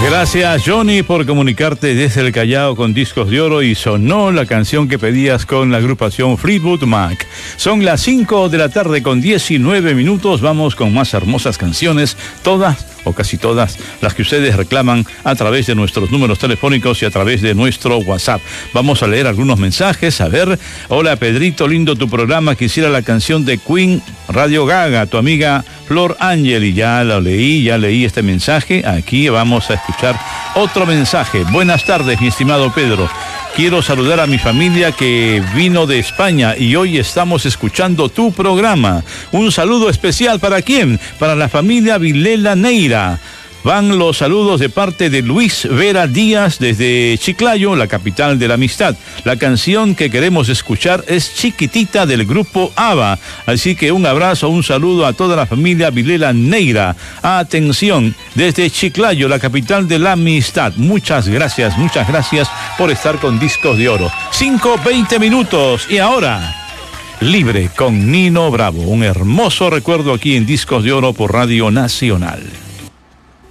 Gracias, Johnny, por comunicarte desde el Callao con Discos de Oro, y sonó la canción que pedías con la agrupación Fleetwood Mac. Son las 5 de la tarde con 19 minutos. Vamos con más hermosas canciones, todas o casi todas las que ustedes reclaman a través de nuestros números telefónicos y a través de nuestro WhatsApp. Vamos a leer algunos mensajes. A ver, hola Pedrito, lindo tu programa, quisiera la canción de Queen, Radio Gaga, tu amiga Flor Ángel. Y ya leí este mensaje. Aquí vamos a escuchar otro mensaje. Buenas tardes, mi estimado Pedro. Quiero saludar a mi familia que vino de España y hoy estamos escuchando tu programa. Un saludo especial, ¿para quién? Para la familia Vilela Neira. Van los saludos de parte de Luis Vera Díaz desde Chiclayo, la capital de la amistad. La canción que queremos escuchar es Chiquitita del grupo ABBA. Así que un abrazo, un saludo a toda la familia Vilela Neira. Atención, desde Chiclayo, la capital de la amistad. Muchas gracias por estar con Discos de Oro. 5:20 minutos y ahora, Libre con Nino Bravo. Un hermoso recuerdo aquí en Discos de Oro por Radio Nacional.